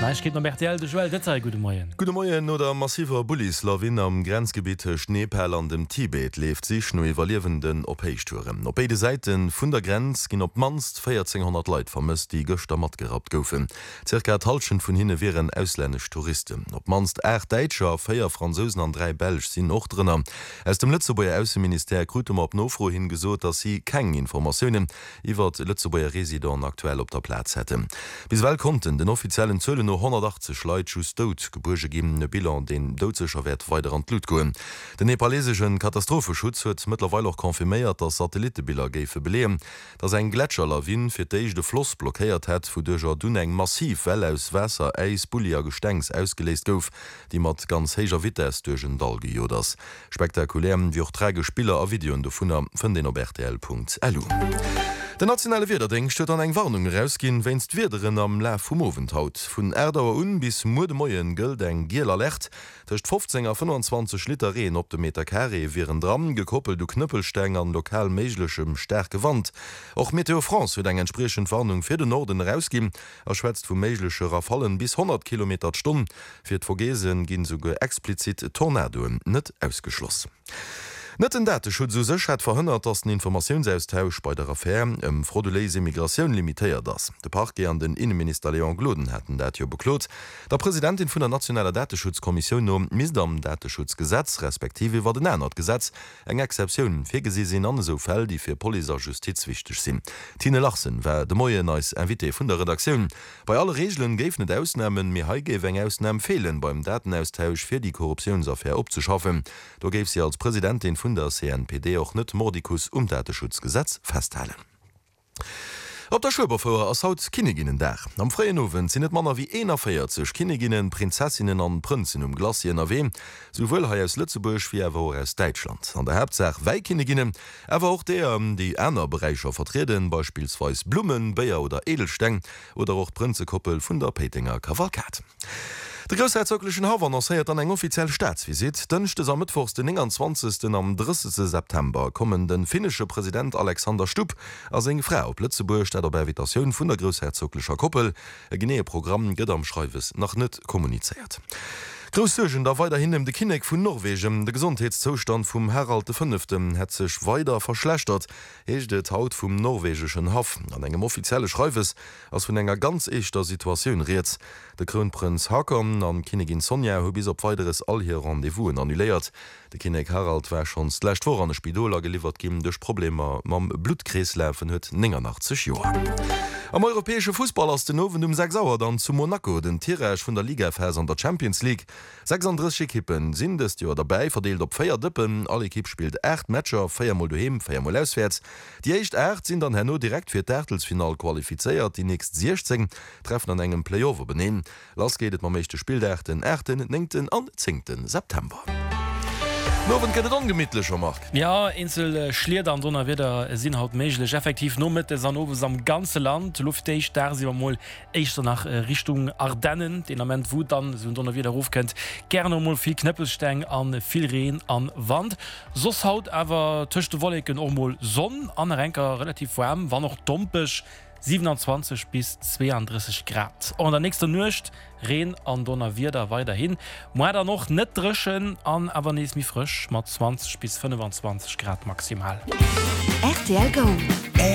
geht noch RTL de Joel Detzer gute Morgen. Gute Morgen oder massiver Bullislawin am Grenzgebiet Schneeperl an dem Tibet lebt sich nur evaluierenden Opéistouren. Op beide Seiten vun der Grenz gin op manst 1400 Leute vermisst, die gestammert gehabt goufen. Circa Talschen vun hinne wären ausländisch Touristen. Op manst 8 Deitscher, 4 Franzosen an 3 Belg sind noch drinnen. Aus dem Lützeburger Außenminister Grutum op Nofro hingesot, dass sie keng Informationen iwwer Lützeburger Resident aktuell op der Platz hätte. Biswell konnten den offiziellen Zölle nur 180 Leute schuss tot geburge geben Bilan den deutscher Wert weiter an Blut goen. Den nepalesischen Katastrophenschutz huet mittlerweile auch konfirmiert, dass Satellitenbilder gefe belehen, dass ein Gletscherlawin fir de Floss blockiert hat, wodurch dun eng massiv Well aus Wasser, Eis, Bullier Gestengs ausgelesen gouf, die mat ganz heiger Wittes durch den Dal gejoders. Spektakulären wie auch träge Spieler a Videoen davon von den RTL.lu. Der nationale Wederding steht an eng Warnung rausgin, wennst Wederen am La vom Ofenhaut. Von Erdauer un bis Mudemoien gilt eng gieler Lecht, töcht 15er 25 Liter Rehen op de Meter Carré wären dran, gekoppelt du Knüppelstäng an lokal meiglechem Stärke Wand. Auch Meteo France wird eng entsprechend Warnung für den Norden rausgin, erschwätzt vu meigliche Rafallen bis 100 km/h. Für Vogesen gin sogar explizit Tornadoen net ausgeschlossen. Net den Datenschutz so sech hat verhindert, dass den Informationsaustausch bei der Affäre fraudulese Migration limitiert das. De Parquet an den Innenminister Leon Gloden hätten dat jo beklot. Der Präsidentin vun der Nationaler Datenschutzkommission no mis am Datenschutzgesetz respektive war den ernert Gesetz eng Exception firgesinn an so Fäll, die fir Poliser Justiz wichtig sind. Tine Lachsen war de Moien als Invité vun der Redaktion. Bei alle Regeln geef net Ausnahmen mir heige eng Ausnahmen fehlen beim Datenaustausch fir die Korruptionsaffäre opzuschaffen. Da gef sie als Präsidentin vun der CNPD auch net Mordikus Datenschutzgesetz festhalen. Op der Schöberfuer ass haut Kinneginnen Dach. Am freien Owen sinnet Manner wie 41 Kinneginnen, Prinzessinnen an Prinzen Glasien erwe, sowohl ha aus Lützeburg wie awer aus Deutschland. An der Hauptsach wei Kinneginnen, awer auch der die Äner Bereicher vertreten, beispielsweise Blumen, Bayer oder Edelsteng oder auch Prinzekoppel vun der Petinger Kavalkat. Der großherzoglichen Havan ersäiert an eng offiziell Staatsvisit, dënchte am Mittwochs den 20. am 30. September kommen den finnische Präsident Alexander Stubb as eng Frau op Lützeburg steht der Invitation vun der großherzoglicher Koppel. E genee Programm gëtt am Schreiwes noch net kommuniziert. Großsurgen da weiterhin de Kinnek vun Norwegen, de Gesundheitszustand vum Harald V. het sech weiter verschlechtert, hecht et Haut vum norwegischen Haf. An engem offizielle Schreiwes ass vun enger ganz echter Situation reet. De Kronprinz Hakon an Kinegin Sonja ho bis op weiteres all hier Rendevousen annuléiert. De Kinnek Harald war schonlächt vor an de Spidoler geliefert gim dech Probleme mam Blutkreesläfen huet 89 Joer. Am europäesche Fußball aus den Owen 6 Sauer dann zu Monaco, den Tierreich vun der Ligafäs an der Champions League. 36 Kippen sind es Jahr dabei, verdeelt op 4 Dippen. Alle Kipp spielt 8 Matcher, 4-mal daheim, 4-mal auswärts. Die echt 8 sind dann Hanno direkt für Dertelsfinal qualifiziert. Die nächst 16 treffen an engem Playover benehmen. Las geht ma mechte Spiel der 8., 9. an 10. September. Nowen gët angemidtlecher macht. Ja, Insel schliert an Donner wieder sinn haut méiglech effektiv no mit an Owes am ganze Land. Lufteich da si moll eichter nach Richtung Ardennen, den Amment wo dann so Donner wieder ruf kennt. Gerne moll viel Knëppelsteng an viel Reen an Wand. Sos haut awer töchte Wolleken ormoll Sonn an Renker relativ warm, war noch dompech. 27 bis 32 Grad. Und der nächste Nucht Rehen an Donner wieder weiterhin. Moder noch net dreschen an aber nees mi frisch mat 20 bis 25 Grad maximal. RTL Go.